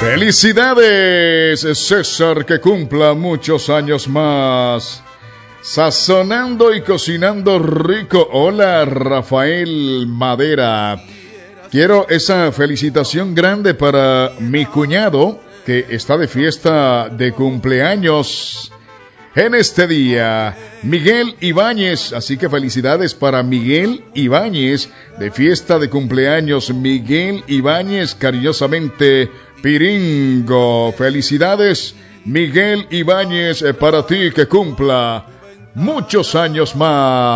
Felicidades, César, que cumpla muchos años más. Sazonando y cocinando rico. Hola, Rafael Madera. Quiero esa felicitación grande para mi cuñado, que está de fiesta de cumpleaños en este día, Miguel Ibáñez. Así que felicidades para Miguel Ibáñez, de fiesta de cumpleaños. Miguel Ibáñez, cariñosamente Piringo. Felicidades, Miguel Ibáñez, para ti, que cumpla muchos años más.